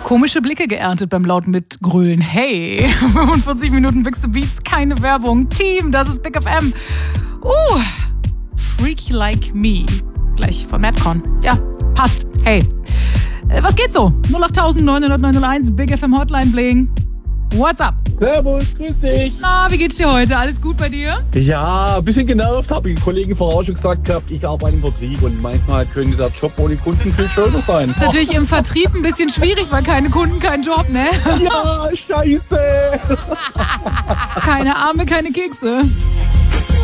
Komische Blicke geerntet beim lauten Mitgrölen. Hey, 45 Minuten Big Beats, keine Werbung. Team, das ist Big FM. Freaky Like Me. Gleich von Madcon. Ja, passt. Hey. Was geht so? 08000 900 Big FM Hotline Bling. What's up? Servus, grüß dich. Na, wie geht's dir heute? Alles gut bei dir? Ja, ein bisschen genervt, habe ich den Kollegen vorher schon gesagt gehabt, ich arbeite im Vertrieb und manchmal könnte der Job ohne Kunden viel schöner sein. Ist natürlich im Vertrieb ein bisschen schwierig, weil keine Kunden, kein Job, ne? Ja, scheiße. Keine Arme, keine Kekse.